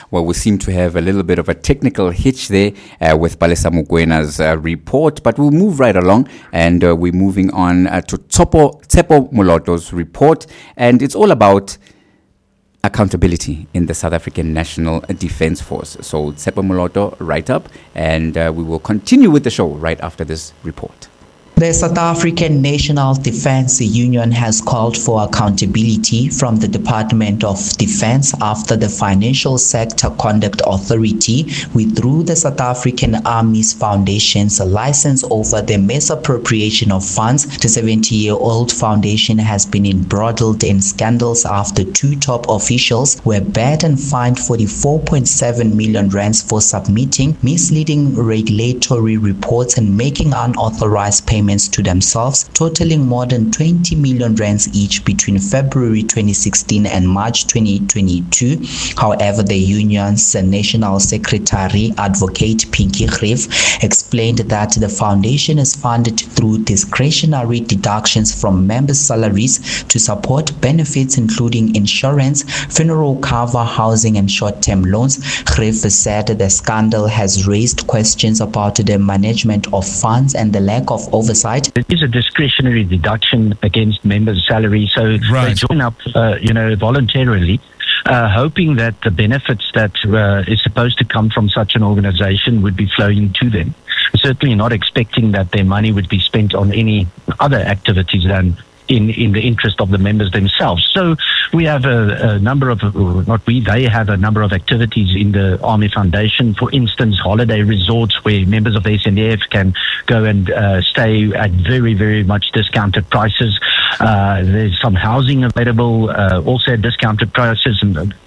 Well, we seem to have a little bit of a technical hitch there with Palesa Mugwena's report, but we'll move right along, and we're moving on to Tshepo Moloto's report, and it's all about accountability in the South African National Defence Force. So Tshepo Moloto, right up, and we will continue with the show right after this report. The South African National Defence Union has called for accountability from the Department of Defence after the Financial Sector Conduct Authority withdrew the South African Army's Foundation's license over the misappropriation of funds. The 70-year-old foundation has been embroiled in scandals after two top officials were barred and fined 44.7 million rands for submitting misleading regulatory reports and making unauthorized payments to themselves, totaling more than 20 million rands each between February 2016 and March 2022. However, the union's National Secretary, Advocate Pinky Greef, explained that the foundation is funded through discretionary deductions from members' salaries to support benefits including insurance, funeral cover, housing, and short-term loans. Greef said the scandal has raised questions about the management of funds and the lack of oversight. It is a discretionary deduction against members' salary, so they join up, voluntarily, hoping that the benefits that is supposed to come from such an organization would be flowing to them. Certainly not expecting that their money would be spent on any other activities than in the interest of the members themselves. So we have a number of, they have a number of activities in the Army Foundation. For instance, holiday resorts where members of the SANDF can go and stay at very, very much discounted prices. There's some housing available, also at discounted prices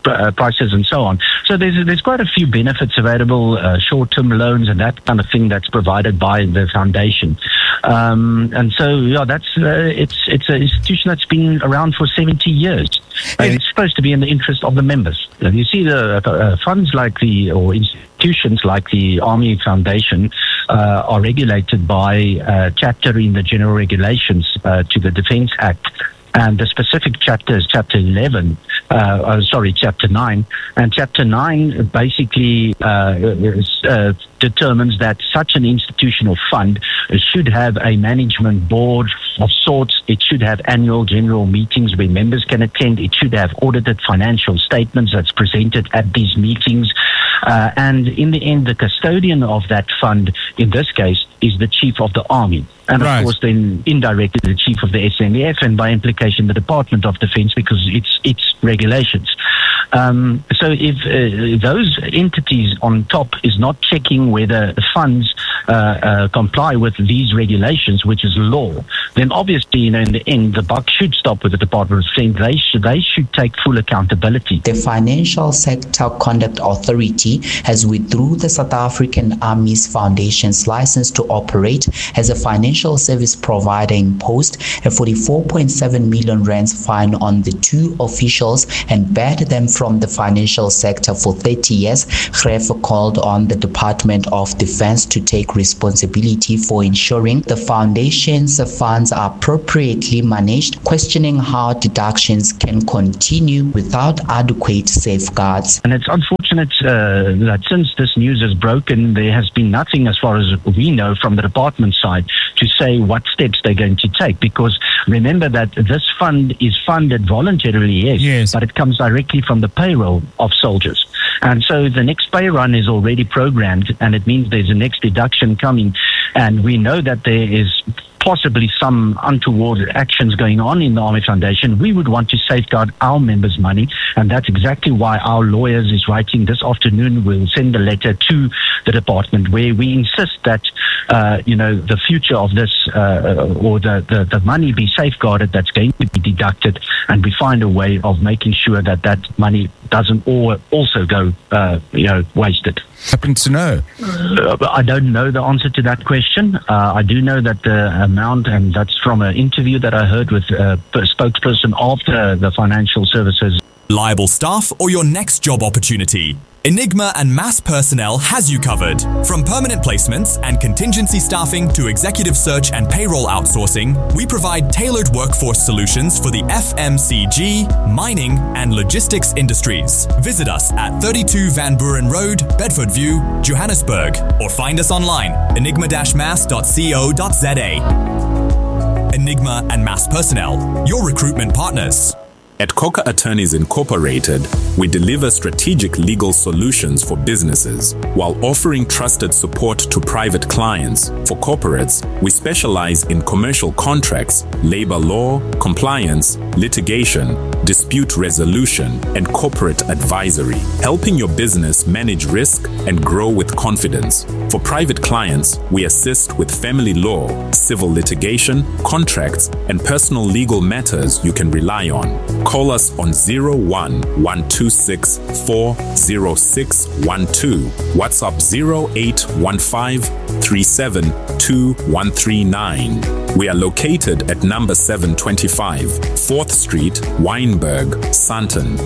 and so on. So there's quite a few benefits available, short-term loans and that kind of thing that's provided by the foundation. And so, that's it's an institution that's been around for 70 years. And it's supposed to be in the interest of the members. You see, the funds or institutions like the Army Foundation are regulated by chapter in the General Regulations to the Defence Act. And the specific chapter is Chapter 9. And Chapter 9 basically determines that such an institutional fund should have a management board of sorts. It should have annual general meetings where members can attend. It should have audited financial statements that's presented at these meetings. And in the end, the custodian of that fund, in this case, is the Chief of the Army. And of course, then indirectly the Chief of the SANDF, and by implication the Department of Defence, because it's regulations. So if those entities on top is not checking whether the funds comply with these regulations, which is law, then obviously, in the end, the buck should stop with the Department of Defence. They should take full accountability. The Financial Sector Conduct Authority has withdrew the South African Army's Foundation's license to operate as a financial service provider, imposed a 44.7 million rands fine on the two officials and barred them from the financial sector for 30 years. Greef called on the Department of Defence to take responsibility for ensuring the foundation's funds are appropriately managed, questioning how deductions can continue without adequate safeguards. And it's unfortunate that since this news is broken, there has been nothing, as far as we know, from the department side to say what steps they're going to take, because remember that this fund is funded voluntarily, yes, but it comes directly from the payroll of soldiers. And so the next pay run is already programmed, and it means there's a next deduction coming. And we know that there is possibly some untoward actions going on in the Army Foundation. We would want to safeguard our members' money, and that's exactly why our lawyers is writing this afternoon. We'll send a letter to the department where we insist that the future of this or the money be safeguarded that's going to be deducted, and we find a way of making sure that that money doesn't also go wasted. Happen to know? I don't know the answer to that question. I do know that the amount, and that's from an interview that I heard with a spokesperson of the financial services. Liable staff or your next job opportunity? Enigma and Mass Personnel has you covered. From permanent placements and contingency staffing to executive search and payroll outsourcing, we provide tailored workforce solutions for the FMCG, mining, and logistics industries. Visit us at 32 Van Buren Road, Bedford View, Johannesburg, or find us online, enigma-mass.co.za. Enigma and Mass Personnel, your recruitment partners. At Coca Attorneys Incorporated, we deliver strategic legal solutions for businesses while offering trusted support to private clients. For corporates, we specialize in commercial contracts, labor law, compliance, litigation, dispute resolution, and corporate advisory, helping your business manage risk and grow with confidence. For private clients, we assist with family law, civil litigation, contracts, and personal legal matters you can rely on. Call us on 01-126 40612, WhatsApp 0815 372139. We are located at number 725, 4th Street, Wynberg, Sandton.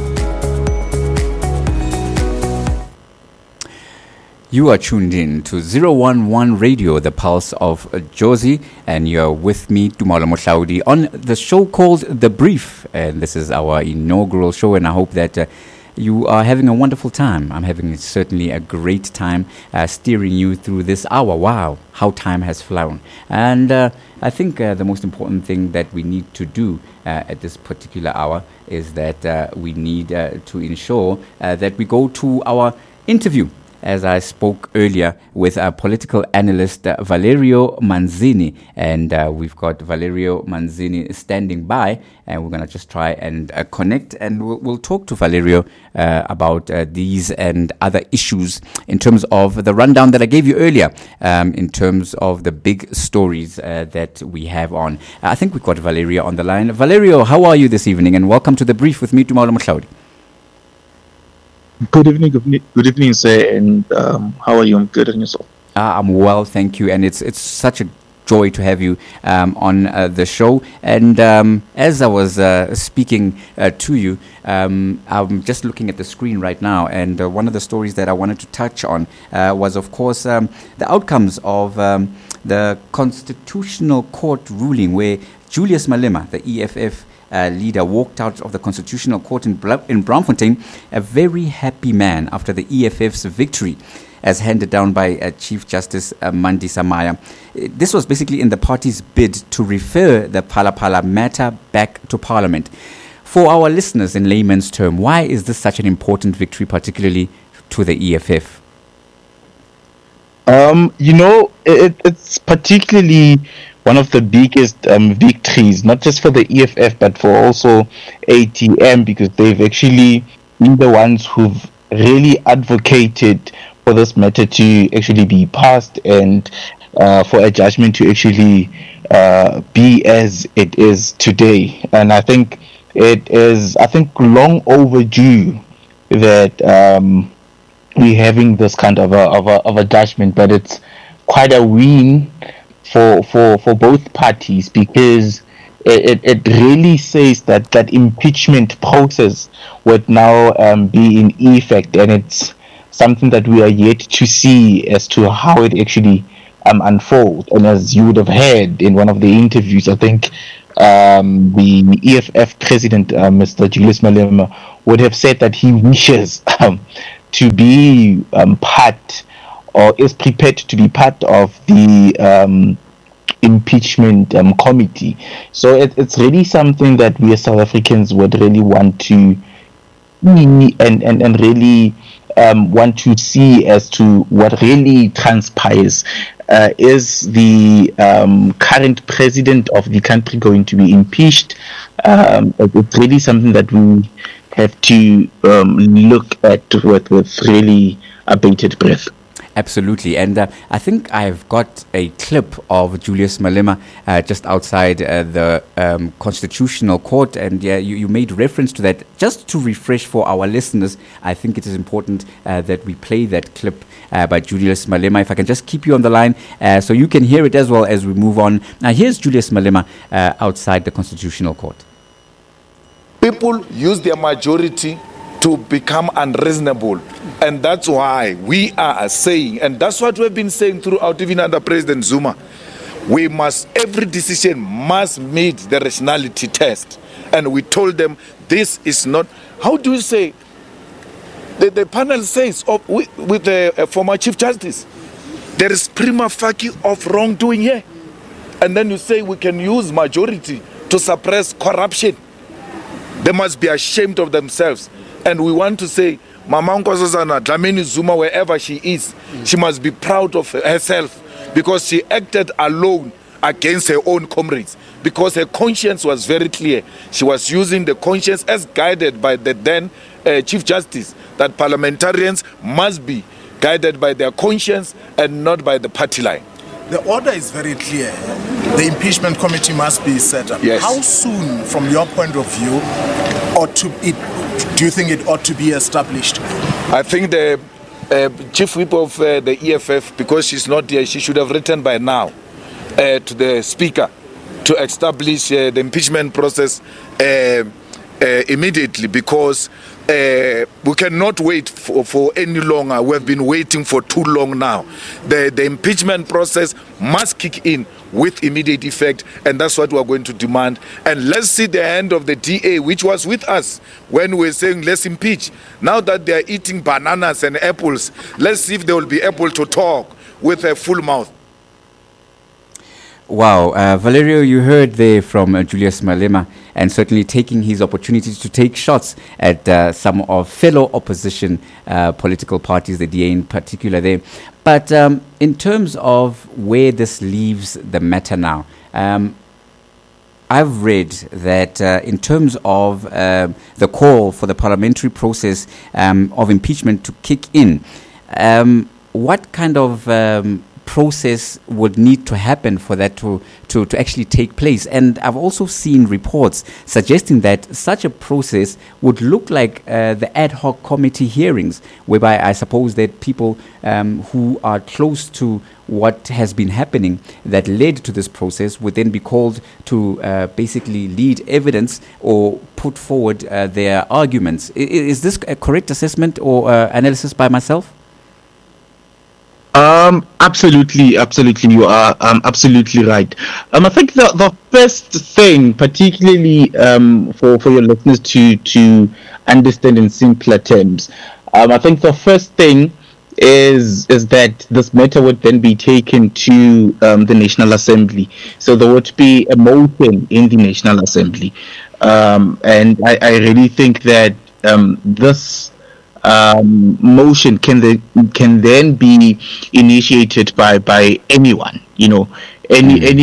You are tuned in to 011 Radio, the pulse of Jozi, and you're with me, Tumalo Mohlaudi, on the show called The Brief. And this is our inaugural show, and I hope that you are having a wonderful time. I'm having certainly a great time steering you through this hour. Wow, how time has flown. And I think the most important thing that we need to do at this particular hour is that we need to ensure that we go to our interview. As I spoke earlier with political analyst Valerio Manzini, and we've got Valerio Manzini standing by, and we're going to just try and connect, and we'll talk to Valerio about these and other issues in terms of the rundown that I gave you earlier, in terms of the big stories that we have on. I think we've got Valerio on the line. Valerio, how are you this evening? And welcome to The Brief with me, Tumalo Mohlaudi. Good evening, sir. And how are you? I'm good, and yourself? I'm well, thank you. And it's such a joy to have you on the show. And as I was speaking to you, I'm just looking at the screen right now. And one of the stories that I wanted to touch on was, of course, the outcomes of the Constitutional Court ruling where Julius Malema, the EFF leader, walked out of the Constitutional Court in Braamfontein, a very happy man after the EFF's victory, as handed down by Chief Justice Mandisa Maya. This was basically in the party's bid to refer the Phala Phala matter back to Parliament. For our listeners in layman's term, why is this such an important victory, particularly to the EFF? It's particularly one of the biggest victories, not just for the EFF, but for also ATM, because they've actually been the ones who've really advocated for this matter to actually be passed and for a judgment to actually be as it is today. And I think it is, long overdue that we're having this kind of a judgment, but it's quite a win for both parties, because it really says that impeachment process would now be in effect, and it's something that we are yet to see as to how it actually unfolds. And as you would have heard in one of the interviews, I think the EFF president, Mr. Julius Malema, would have said that he wishes to be part, or is prepared to be part of the impeachment committee. So it's really something that we as South Africans would really want to see and really want to see as to what really transpires. Is the current president of the country going to be impeached? It's really something that we have to look at with really a bated breath. Absolutely. And I think I've got a clip of Julius Malema just outside the Constitutional Court. And you made reference to that. Just to refresh for our listeners, I think it is important that we play that clip by Julius Malema. If I can just keep you on the line so you can hear it as well as we move on. Now, here's Julius Malema outside the Constitutional Court. People use their majority to become unreasonable. And that's why we are saying, and that's what we've been saying throughout, even under President Zuma, every decision must meet the rationality test. And we told them this is not, how do you say, the panel says with the former Chief Justice, there is prima facie of wrongdoing here. And then you say we can use majority to suppress corruption. They must be ashamed of themselves. And we want to say, Mama Nkosazana Dlamini Zuma, wherever she is, she must be proud of herself because she acted alone against her own comrades, because her conscience was very clear. She was using the conscience as guided by the then Chief Justice, that parliamentarians must be guided by their conscience and not by the party line. The order is very clear. The impeachment committee must be set up. Yes. How soon, from your point of view, do you think it ought to be established? I think the chief whip of the EFF, because she's not here, she should have written by now to the speaker to establish the impeachment process immediately, because we cannot wait for any longer. We have been waiting for too long now. The impeachment process must kick in with immediate effect, and that's what we are going to demand. And let's see the end of the DA, which was with us when we were saying let's impeach. Now that they are eating bananas and apples, let's see if they will be able to talk with a full mouth. Wow, Valerio, you heard there from Julius Malema, and certainly taking his opportunity to take shots at some of fellow opposition political parties, the DA in particular there. But in terms of where this leaves the matter now, I've read that in terms of the call for the parliamentary process of impeachment to kick in, what kind of process would need to happen for that to actually take place? And I've also seen reports suggesting that such a process would look like the ad hoc committee hearings, whereby I suppose that people who are close to what has been happening that led to this process would then be called to basically lead evidence or put forward their arguments. Is this a correct assessment or analysis by myself? Absolutely. You are absolutely right. I think the first thing, particularly for your listeners to understand in simpler terms, I think the first thing is that this matter would then be taken to the National Assembly. So there would be a motion in the National Assembly, and I really think that this motion can then be initiated by anyone, any